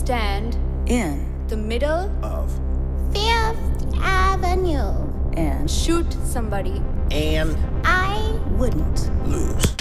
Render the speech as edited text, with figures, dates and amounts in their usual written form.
stand in the middle of Fifth Avenue. and shoot somebody and I wouldn't lose.